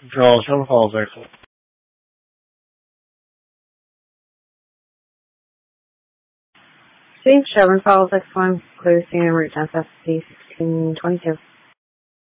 Control 7 Falls, excellent. Shavern Falls, X1, clear scene, route 10 SC 1622.